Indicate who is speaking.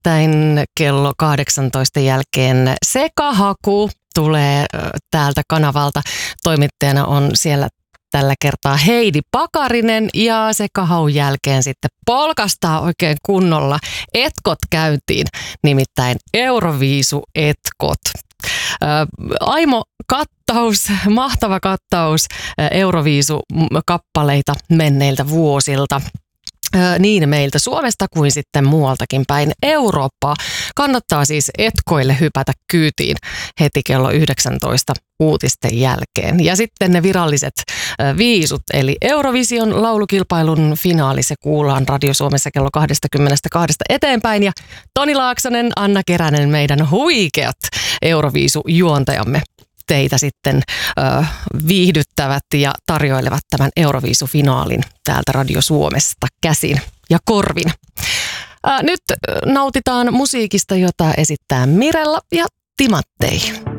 Speaker 1: nimittäin kello 18 jälkeen Sekahaku tulee täältä kanavalta. Toimittajana on siellä tällä kertaa Heidi Pakarinen ja Sekahaun jälkeen sitten polkastaa oikein kunnolla etkot käyntiin, nimittäin Euroviisu-etkot. Aimo kattaus, mahtava kattaus Euroviisu-kappaleita menneiltä vuosilta. Niin meiltä Suomesta kuin sitten muualtakin päin Eurooppaa. Kannattaa siis etkoille hypätä kyytiin heti kello 19 uutisten jälkeen. Ja sitten ne viralliset viisut, eli Eurovision laulukilpailun finaali, se kuullaan Radio Suomessa kello 22 eteenpäin. Ja Toni Laaksonen, Anna Keränen, meidän huikeat Euroviisu-juontajamme teitä sitten viihdyttävät ja tarjoilevat tämän Euroviisu-finaalin täältä Radio Suomesta käsin ja korvin. Nyt nautitaan musiikista, jota esittää Mirella ja Timattei.